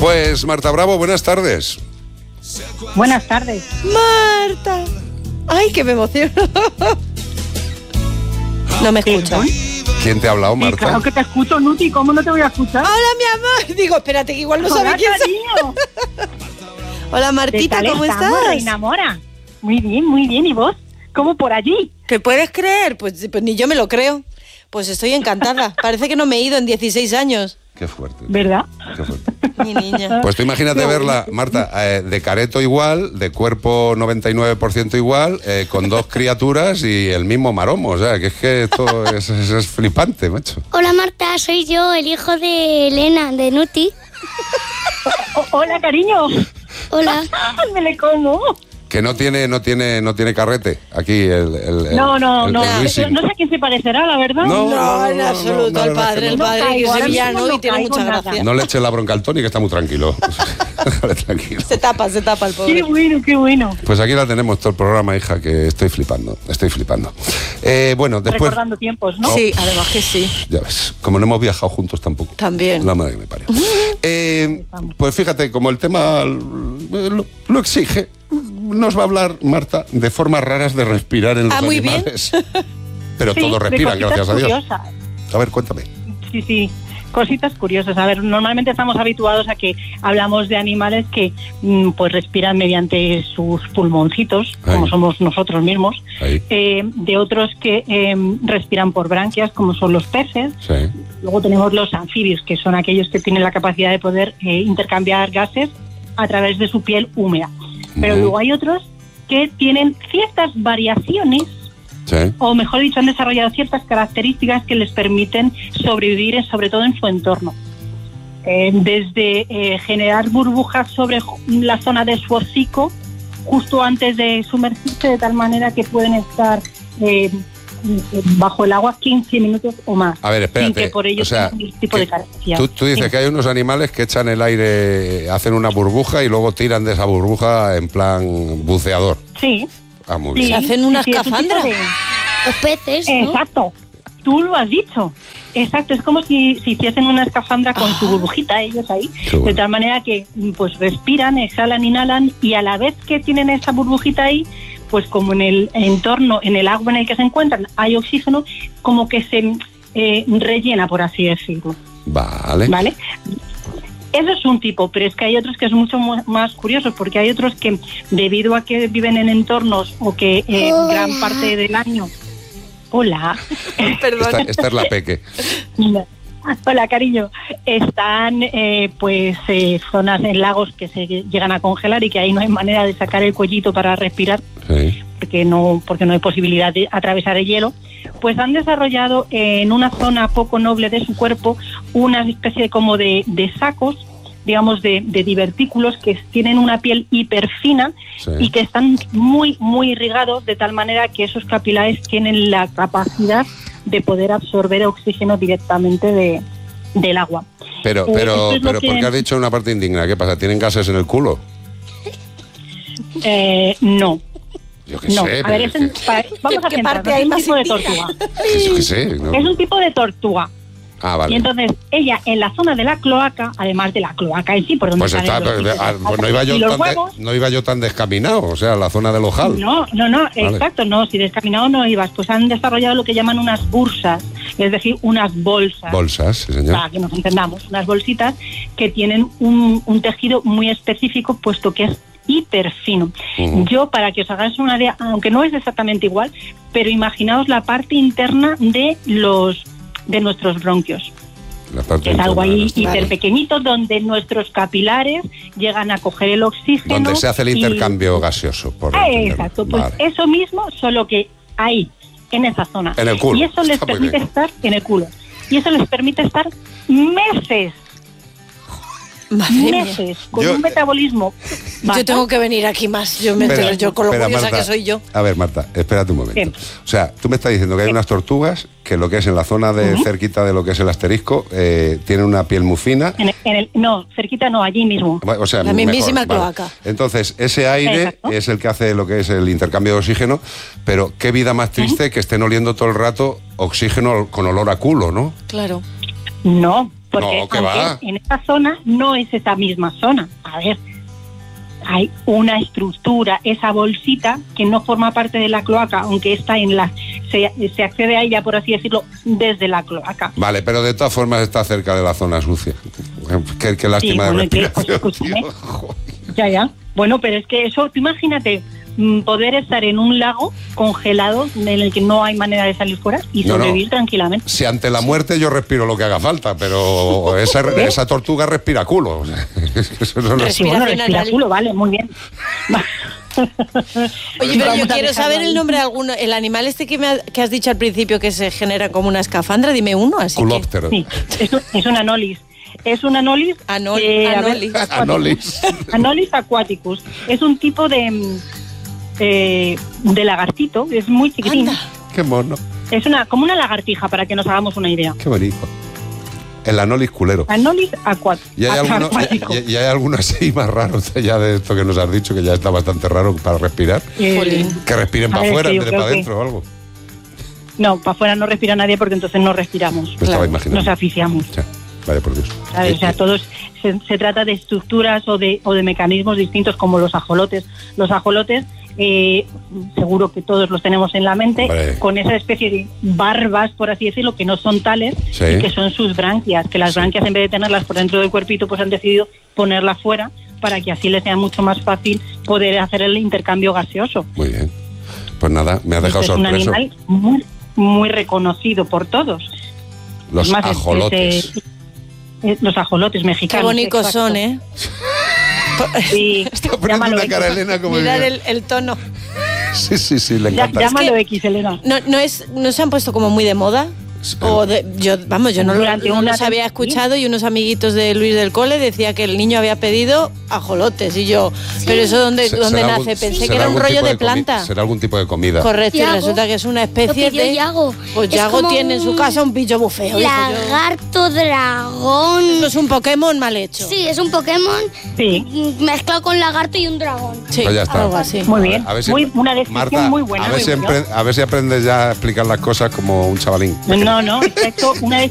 Pues Marta Bravo, buenas tardes. Buenas tardes. Marta. Ay, que me emociono. No me escucha. ¿Quién te ha hablado, Marta? Claro que te escucho, Nuti. ¿Cómo no te voy a escuchar? Hola, mi amor. Digo, espérate, que igual no sabe quién soy. Hola, Martita, ¿cómo estás? Reina Mora. Muy bien. ¿Y vos? ¿Cómo por allí? ¿Qué puedes creer? Pues ni yo me lo creo. Pues estoy encantada. Parece que no me he ido en 16 años. Qué fuerte. ¿Verdad? Qué fuerte. Mi niña. Pues tú imagínate verla, Marta, de careto igual, de cuerpo 99% igual, con 2 criaturas y el mismo maromo. O sea, que es que esto es flipante, macho. Hola Marta, soy yo, el hijo de Elena, de Nuti. Hola, cariño. Hola. Me le como. Que no tiene carrete aquí el No. Luisín. No sé a quién se parecerá, la verdad. No, en absoluto, el padre que es sevillano y tiene mucha gracia. No le eche la bronca al Tony, que está muy tranquilo. Déjale tranquilo. Se tapa el pobre. Qué bueno. Pues aquí la tenemos todo el programa, hija, que estoy flipando. Bueno, después... Recordando tiempos, ¿no? Sí, además que sí. Ya ves, como no hemos viajado juntos tampoco. También. La madre que me parió. Pues fíjate, como el tema lo exige, nos va a hablar, Marta, de formas raras de respirar en los muy animales. bien. Pero Sí, todos respiran, de gracias a Dios. curiosas. A ver, cuéntame. Sí. Cositas curiosas. A ver, normalmente estamos habituados a que hablamos de animales que pues respiran mediante sus pulmoncitos, como somos nosotros mismos. De otros que respiran por branquias, como son los peces. Sí. Luego tenemos los anfibios, que son aquellos que tienen la capacidad de poder intercambiar gases a través de su piel húmeda. Pero luego hay otros que tienen ciertas variaciones, o mejor dicho, han desarrollado ciertas características que les permiten sobrevivir, sobre todo en su entorno. Desde generar burbujas sobre la zona de su hocico, justo antes de sumergirse, de tal manera que pueden estar bajo el agua 15 minutos o más. A ver, espérate. Sin que por ello tengan ningún tipo de carencia. Tú dices que hay unos animales que echan el aire, hacen una burbuja y luego tiran de esa burbuja en plan buceador. Sí. Ah, muy bien. Se hacen una escafandra. Los peces, ¿no? Exacto. Tú lo has dicho. Exacto, es como si hiciesen una escafandra con su burbujita, ellos ahí, de tal manera que pues respiran, exhalan, inhalan, y a la vez que tienen esa burbujita ahí, pues como en el entorno, en el agua en el que se encuentran, hay oxígeno, como que se rellena, por así decirlo. Vale. Eso es un tipo, pero es que hay otros que son mucho más curiosos, porque hay otros que, debido a que viven en entornos o que gran parte del año... Hola. Perdón. Esta es la Peque. Hola, cariño. Están zonas en lagos que se llegan a congelar y que ahí no hay manera de sacar el cuellito para respirar, porque no hay posibilidad de atravesar el hielo. Pues han desarrollado en una zona poco noble de su cuerpo una especie como de sacos, digamos, de divertículos que tienen una piel hiperfina y que están muy, muy irrigados, de tal manera que esos capilares tienen la capacidad de poder absorber oxígeno directamente del agua. Pero ¿por qué has dicho una parte indigna? ¿Qué pasa? ¿Tienen gases en el culo? No. Yo qué sé. A ver, vamos a centrarnos. Es un tipo de tortuga. Yo qué sé. No. Es un tipo de tortuga. Ah, vale. Y entonces ella, en la zona de la cloaca, además de la cloaca en sí, por donde pues está, no iba yo tan descaminado, o sea, la zona del ojal. No, vale. Exacto, no, si descaminado no ibas. Pues han desarrollado lo que llaman unas bursas, es decir, unas bolsas. Bolsas, sí, señor. Para que nos entendamos, unas bolsitas que tienen un tejido muy específico, puesto que es hiperfino. Yo, para que os hagáis una idea, aunque no es exactamente igual, pero imaginaos la parte interna de nuestros bronquios. Es algo ahí hiper pequeñito, donde nuestros capilares llegan a coger el oxígeno. Donde se hace el intercambio gaseoso. Exacto, pues eso mismo, solo que ahí, en esa zona. En el culo. Y eso les permite estar en el culo. Y eso les permite estar meses. Con un metabolismo bajo. Yo tengo que venir aquí más. Yo me entero yo con lo curiosa Marta, que soy yo. A ver, Marta, espérate un momento. ¿Qué? O sea, tú me estás diciendo que hay unas tortugas que lo que es en la zona de cerquita de lo que es el asterisco tienen una piel muy fina. No, cerquita no, allí mismo. O sea, la mismísima cloaca. Vale. Entonces, ese aire es el que hace lo que es el intercambio de oxígeno, pero qué vida más triste que estén oliendo todo el rato oxígeno con olor a culo, ¿no? Claro. No, Porque No, ¿qué va? en esta zona no es esa misma zona. A ver, hay una estructura, esa bolsita que no forma parte de la cloaca, aunque está se accede a ella, por así decirlo, desde la cloaca. Vale, pero de todas formas está cerca de la zona sucia. Qué lástima de respiración, tío. Ya. Bueno, pero es que eso, tú imagínate poder estar en un lago congelado en el que no hay manera de salir fuera y sobrevivir tranquilamente. Si ante la muerte yo respiro lo que haga falta, pero esa tortuga respira culo. O sea, eso no respira culo, vale, muy bien. Oye, pero yo quiero saber el nombre de alguno. El animal este que has dicho al principio que se genera como una escafandra, dime uno. Así Culóptero. Sí, es un anolis. Es un anolis. Anolis aquaticus. Es un tipo de lagartito, es muy chiquitín. Anda. Qué mono. Es como una lagartija, para que nos hagamos una idea. Qué bonito. El anolis culero. Anolis aquaticus. Y hay alguno así más raro ya de esto que nos has dicho, que ya está bastante raro para respirar. Que respiren para afuera en vez de para adentro o algo. No, para afuera no respira nadie porque entonces no respiramos. Me estaba imaginando. Nos asfixiamos. Ya, vaya por Dios. O sea, todos se trata de estructuras o de mecanismos distintos como los ajolotes. Los ajolotes, seguro que todos los tenemos en la mente, Hombre. con esa especie de barbas, por así decirlo, que no son tales, Sí. y que son sus branquias, que las branquias, en vez de tenerlas por dentro del cuerpito, pues han decidido ponerlas fuera para que así les sea mucho más fácil poder hacer el intercambio gaseoso. Muy bien. Pues nada, me ha dejado Es un sorpreso. animal muy, muy reconocido por todos. Los Además, ajolotes. los ajolotes mexicanos. Qué bonitos exacto. son, ¿eh? Sí, Está poniendo llámalo una X. cara Elena como... Mirad el tono. Sí, le encanta. Llámalo X, Elena. ¿No se han puesto como muy de moda? Yo no Durante no una los había temporada, escuchado y unos amiguitos de Luis del Cole decía que el niño había pedido ajolotes y yo, pero eso ¿dónde ¿Será nace? algún- Pensé que será era un algún rollo tipo de planta. Será algún tipo de comida. Correcto, y Yago. resulta que es una Lo especie pidió de... Yago. Pues Es Yago como tiene en su un casa un bicho muy feo. hijo, yo- lagarto dragón. Eso es un Pokémon mal hecho. Sí, es un Pokémon Sí, mezclado con lagarto y un dragón. Sí, Pues ya está. algo así. muy bien. A ver si- Una descripción Marta, muy buena. a ver si aprendes ya a explicar las cosas como un chavalín. No, es que ha hecho una